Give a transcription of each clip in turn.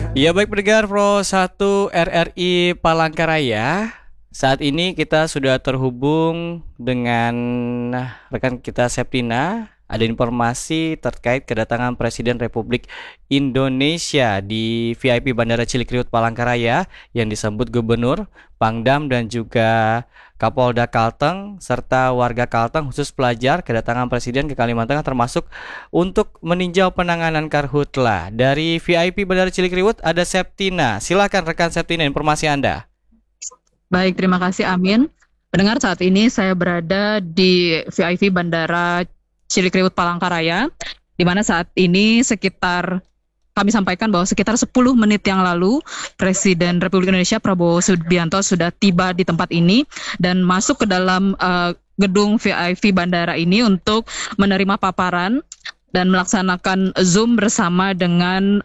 Ya baik pendengar Pro 1 RRI Palangkaraya. Saat ini kita sudah terhubung dengan rekan kita Septina. Ada informasi terkait kedatangan Presiden Republik Indonesia di VIP Bandara Cilikriwut Palangkaraya yang disambut Gubernur, Pangdam dan juga Kapolda Kalteng serta warga Kalteng khusus pelajar. Kedatangan Presiden ke Kalimantan Tengah termasuk untuk meninjau penanganan karhutla. Dari VIP Bandara Cilikriwut ada Septina. Silakan rekan Septina, informasi Anda. Baik, terima kasih Amin. Pendengar, saat ini saya berada di VIP Bandara Cilikriwut Palangkaraya, di mana saat ini kami sampaikan bahwa sekitar 10 menit yang lalu Presiden Republik Indonesia Prabowo Subianto sudah tiba di tempat ini dan masuk ke dalam gedung VIP bandara ini untuk menerima paparan dan melaksanakan Zoom bersama dengan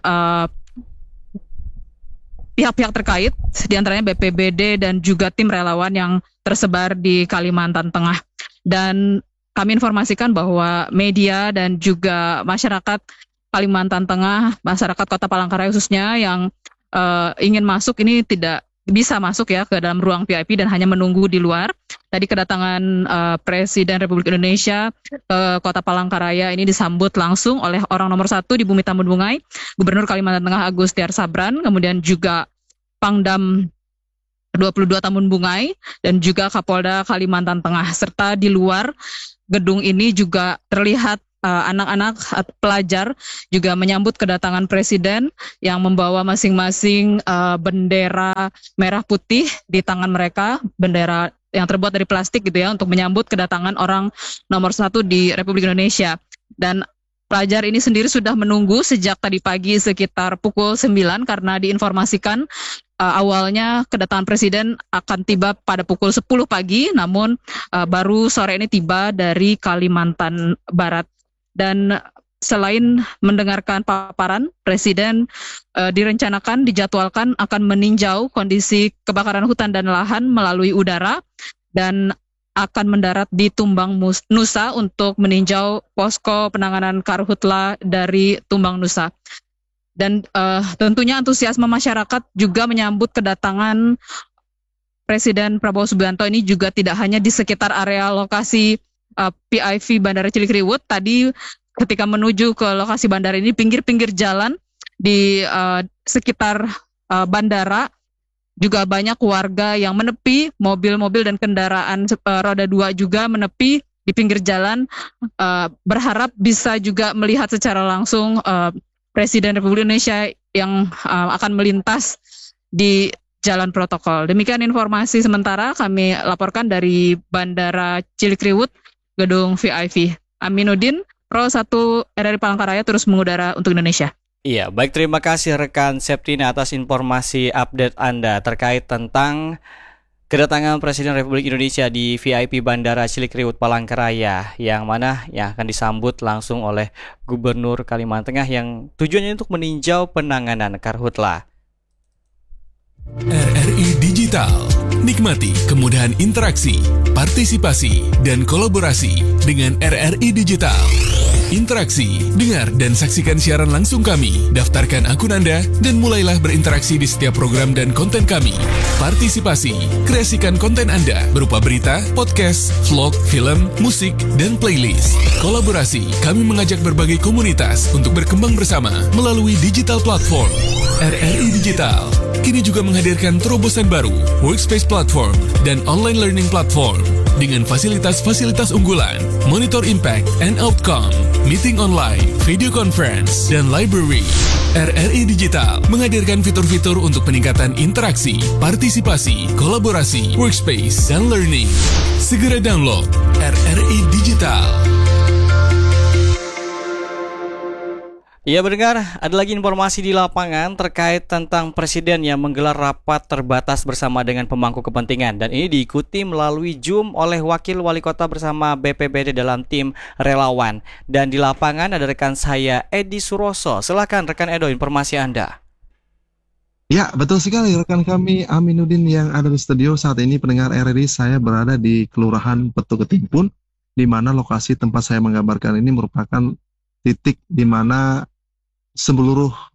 pihak-pihak terkait, diantaranya BPBD dan juga tim relawan yang tersebar di Kalimantan Tengah. Dan kami informasikan bahwa media dan juga masyarakat Kalimantan Tengah, masyarakat Kota Palangkaraya khususnya yang ingin masuk ini tidak bisa masuk ya ke dalam ruang VIP dan hanya menunggu di luar. Tadi kedatangan Presiden Republik Indonesia ke Kota Palangkaraya ini disambut langsung oleh orang nomor 1 di Bumi Tambun Bungai, Gubernur Kalimantan Tengah Agus Tiar Sabran, kemudian juga Pangdam 22 Tambun Bungai dan juga Kapolda Kalimantan Tengah. Serta di luar gedung ini juga terlihat anak-anak pelajar juga menyambut kedatangan Presiden yang membawa masing-masing bendera merah putih di tangan mereka, bendera yang terbuat dari plastik gitu ya, untuk menyambut kedatangan orang nomor 1 di Republik Indonesia. Dan pelajar ini sendiri sudah menunggu sejak tadi pagi sekitar pukul 9 karena diinformasikan awalnya kedatangan Presiden akan tiba pada pukul 10 pagi, namun baru sore ini tiba dari Kalimantan Barat. Dan selain mendengarkan paparan, Presiden dijadwalkan akan meninjau kondisi kebakaran hutan dan lahan melalui udara dan akan mendarat di Tumbang Nusa untuk meninjau posko penanganan karhutla dari Tumbang Nusa. Dan tentunya antusiasme masyarakat juga menyambut kedatangan Presiden Prabowo Subianto ini juga tidak hanya di sekitar area lokasi PIV Bandara Cilikriwut. Tadi ketika menuju ke lokasi bandara ini, pinggir-pinggir jalan di sekitar bandara juga banyak warga yang menepi, mobil-mobil dan kendaraan roda 2 juga menepi di pinggir jalan, berharap bisa juga melihat secara langsung Presiden Republik Indonesia yang akan melintas di jalan protokol. Demikian informasi sementara kami laporkan dari Bandara Cilikriwut, gedung VIP. Aminuddin, Pro 1 RRI Palangkaraya terus mengudara untuk Indonesia. Iya, baik, terima kasih rekan Septina atas informasi update Anda terkait tentang kedatangan Presiden Republik Indonesia di VIP Bandara Cilikriwut Palangkaraya yang mana yang akan disambut langsung oleh Gubernur Kalimantan Tengah yang tujuannya untuk meninjau penanganan karhutla. RRI Digital. Nikmati kemudahan interaksi, partisipasi, dan kolaborasi dengan RRI Digital. Interaksi, dengar dan saksikan siaran langsung kami. Daftarkan akun Anda dan mulailah berinteraksi di setiap program dan konten kami. Partisipasi, kreasikan konten Anda berupa berita, podcast, vlog, film, musik, dan playlist. Kolaborasi, kami mengajak berbagai komunitas untuk berkembang bersama melalui digital platform. RRI Digital kini juga menghadirkan terobosan baru, workspace platform, dan online learning platform dengan fasilitas-fasilitas unggulan, monitor impact and outcome, meeting online, video conference, dan library. RRI Digital menghadirkan fitur-fitur untuk peningkatan interaksi, partisipasi, kolaborasi, workspace, dan learning. Segera download RRI Digital. Ya mendengar, ada lagi informasi di lapangan terkait tentang Presiden yang menggelar rapat terbatas bersama dengan pemangku kepentingan. Dan ini diikuti melalui Zoom oleh Wakil Wali Kota bersama BPBD dalam tim relawan. Dan di lapangan ada rekan saya Edi Suroso. Silakan rekan Edo, informasi Anda. Ya, betul sekali rekan kami Aminuddin yang ada di studio saat ini. Pendengar RRI, saya berada di Kelurahan Petu Ketimpun, di mana lokasi tempat saya menggambarkan ini merupakan titik di mana seluruh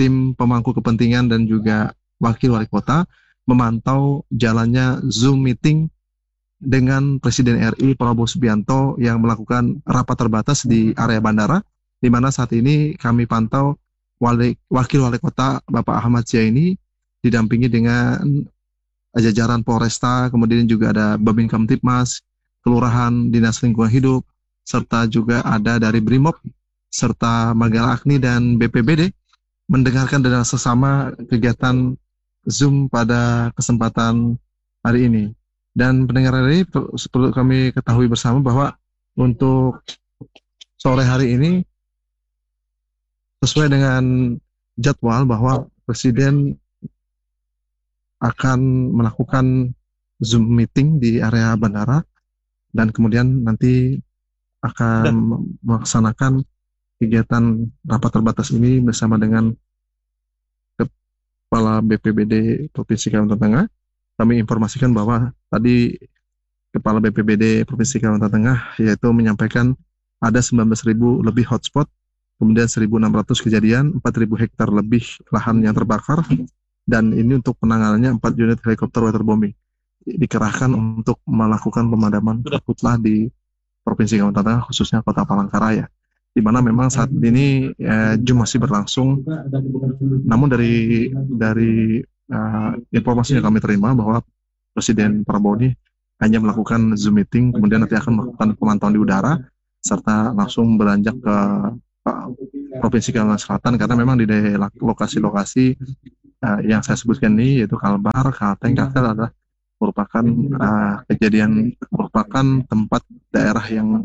tim pemangku kepentingan dan juga wakil wali kota memantau jalannya Zoom meeting dengan Presiden RI Prabowo Subianto yang melakukan rapat terbatas di area bandara, di mana saat ini kami pantau wakil wali kota Bapak Ahmad Zaini didampingi dengan jajaran Polresta, kemudian juga ada Babin Kamtibmas, Kelurahan, Dinas Lingkungan Hidup, serta juga ada dari Brimob, serta Magala Agni dan BPBD mendengarkan dengan sesama kegiatan Zoom pada kesempatan hari ini. Dan pendengar hari ini perlu kami ketahui bersama bahwa untuk sore hari ini sesuai dengan jadwal bahwa Presiden akan melakukan Zoom meeting di area bandara dan kemudian nanti akan melaksanakan kegiatan rapat terbatas ini bersama dengan Kepala BPBD Provinsi Kalimantan Tengah. Kami informasikan bahwa tadi Kepala BPBD Provinsi Kalimantan Tengah yaitu menyampaikan ada 19.000 lebih hotspot, kemudian 1.600 kejadian, 4.000 hektar lebih lahan yang terbakar, dan ini untuk penanganannya 4 unit helikopter waterbombing dikerahkan untuk melakukan pemadaman karhutlah di Provinsi Kalimantan Tengah, khususnya Kota Palangkaraya, di mana memang saat ini Zoom masih berlangsung. Namun dari informasi yang kami terima bahwa Presiden Prabowo ini hanya melakukan Zoom meeting, kemudian nanti akan melakukan pemantauan di udara, serta langsung beranjak ke Provinsi Kalimantan Selatan, karena memang di lokasi-lokasi yang saya sebutkan ini, yaitu Kalbar, Kalteng, Kalsel adalah merupakan merupakan tempat daerah yang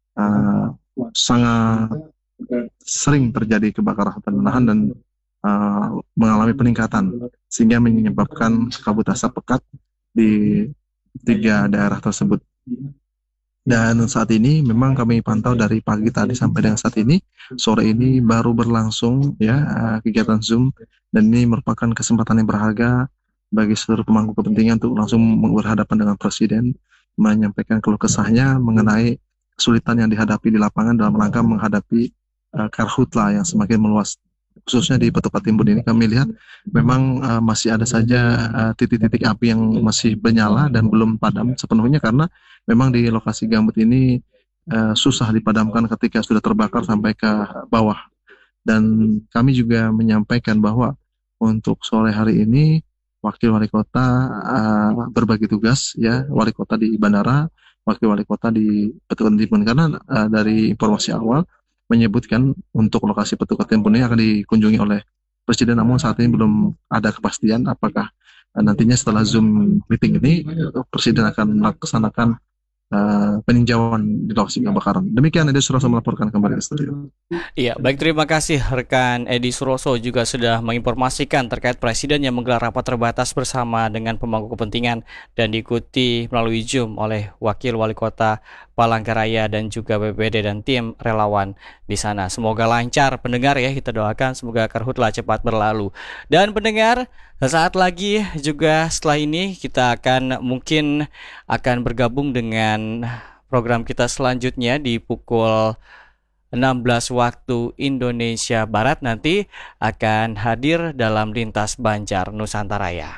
sangat sering terjadi kebakaran hutan dan lahan dan mengalami peningkatan, sehingga menyebabkan kabut asap pekat di 3 daerah tersebut. Dan saat ini memang kami pantau dari pagi tadi sampai dengan saat ini, sore ini baru berlangsung ya kegiatan Zoom, dan ini merupakan kesempatan yang berharga bagi seluruh pemangku kepentingan untuk langsung berhadapan dengan Presiden, menyampaikan keluh kesahnya mengenai kesulitan yang dihadapi di lapangan dalam rangka menghadapi karhutla yang semakin meluas. Khususnya di Petukat Timbun ini kami lihat memang masih ada saja titik-titik api yang masih menyala dan belum padam sepenuhnya, karena memang di lokasi gambut ini susah dipadamkan ketika sudah terbakar sampai ke bawah. Dan kami juga menyampaikan bahwa untuk sore hari ini Wakil Wali Kota berbagi tugas, ya, Wali Kota di bandara, Wakil Wali Kota di Petukat Timbun, karena dari informasi awal menyebutkan untuk lokasi Petukat Timbun ini akan dikunjungi oleh Presiden, namun saat ini belum ada kepastian apakah nantinya setelah Zoom meeting ini Presiden akan melaksanakan peninjauan di lokasi kebakaran. Demikian Edi Suroso melaporkan kembali ke studio. Iya, baik, terima kasih rekan Edi Suroso juga sudah menginformasikan terkait Presiden yang menggelar rapat terbatas bersama dengan pemangku kepentingan dan diikuti melalui Zoom oleh Wakil Wali Kota Palangkaraya dan juga BPBD dan tim relawan di sana. Semoga lancar pendengar ya, kita doakan semoga karhutla cepat berlalu. Dan pendengar, saat lagi juga setelah ini kita mungkin akan bergabung dengan program kita selanjutnya di pukul 16 waktu Indonesia Barat, nanti akan hadir dalam Lintas Banjar Nusantara ya.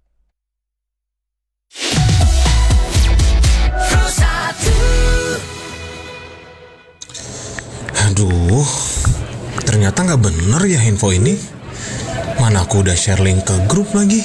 Aduh, ternyata nggak bener ya info ini. Mana aku udah share link ke grup lagi.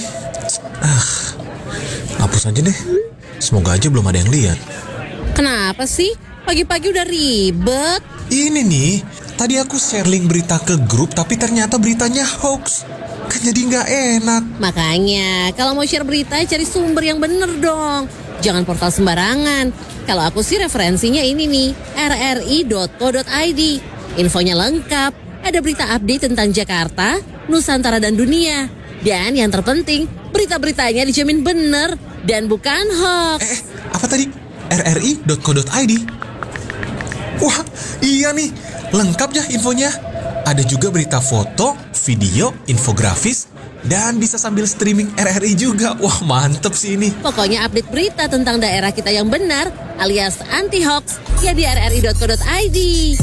Hapus aja deh. Semoga aja belum ada yang lihat. Kenapa sih? Pagi-pagi udah ribet. Ini nih, tadi aku share link berita ke grup, tapi ternyata beritanya hoax. Kan jadi nggak enak. Makanya, kalau mau share berita, cari sumber yang bener dong. Jangan portal sembarangan. Kalau aku sih referensinya ini nih, rri.co.id. Infonya lengkap, ada berita update tentang Jakarta, Nusantara dan dunia. Dan yang terpenting, berita-beritanya dijamin bener dan bukan hoax. Apa tadi? rri.co.id? Wah, iya nih, lengkap ya infonya. Ada juga berita foto, video, infografis, dan bisa sambil streaming RRI juga. Wah, mantep sih ini. Pokoknya update berita tentang daerah kita yang benar alias anti-hoax ya di rri.co.id.